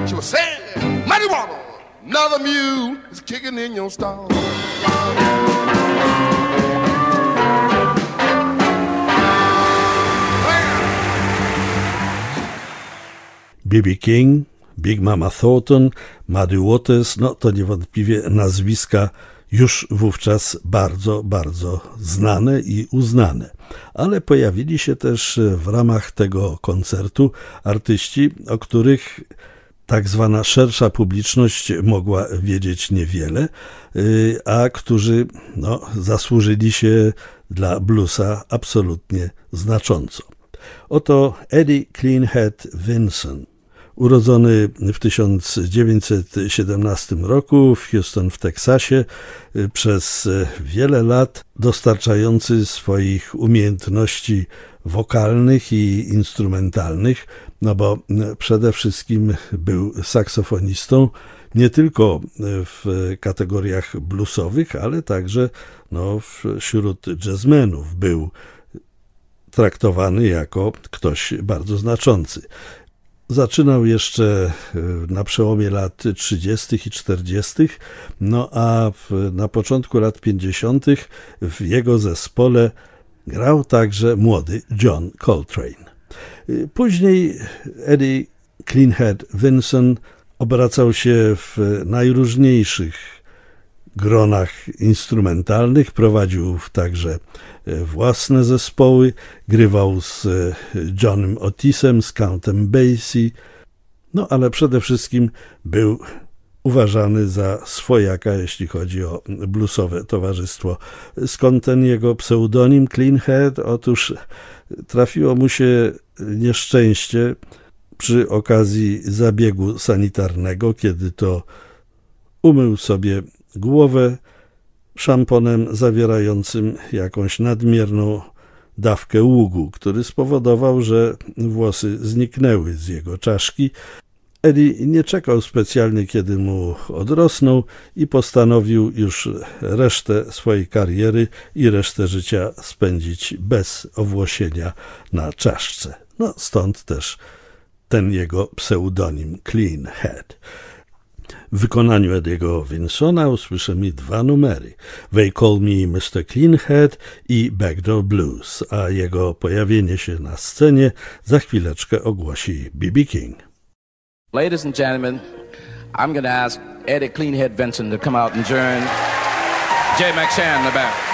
She was saying, muddy water, another mule is kicking in your stall. B.B. King, Big Mama Thornton, Muddy Waters, no to niewątpliwie nazwiska już wówczas bardzo, bardzo znane i uznane. Ale pojawili się też w ramach tego koncertu artyści, o których tak zwana szersza publiczność mogła wiedzieć niewiele, a którzy zasłużyli się dla bluesa absolutnie znacząco. Oto Eddie Cleanhead Vinson, urodzony w 1917 roku w Houston w Teksasie, przez wiele lat dostarczający swoich umiejętności wokalnych i instrumentalnych, bo przede wszystkim był saksofonistą nie tylko w kategoriach bluesowych, ale także wśród jazzmenów był traktowany jako ktoś bardzo znaczący. Zaczynał jeszcze na przełomie lat 30. i 40., a na początku lat 50. w jego zespole grał także młody John Coltrane. Później Eddie Cleanhead Vinson obracał się w najróżniejszych gronach instrumentalnych, prowadził także własne zespoły, grywał z Johnem Otisem, z Countem Basie, ale przede wszystkim był uważany za swojaka, jeśli chodzi o bluesowe towarzystwo. Skąd ten jego pseudonim Cleanhead? Otóż trafiło mu się nieszczęście przy okazji zabiegu sanitarnego, kiedy to umył sobie głowę szamponem zawierającym jakąś nadmierną dawkę ługu, który spowodował, że włosy zniknęły z jego czaszki. Eddie nie czekał specjalnie, kiedy mu odrosną i postanowił już resztę swojej kariery i resztę życia spędzić bez owłosienia na czaszce. Stąd też ten jego pseudonim Cleanhead. W wykonaniu Eddiego Vinsona usłyszymy dwa numery: They Call Me Mr. Cleanhead i Backdoor Blues, a jego pojawienie się na scenie za chwileczkę ogłosi B.B. King. Ladies and gentlemen, I'm going to ask Eddie Cleanhead Vinson to come out and join Jay McShann in the back.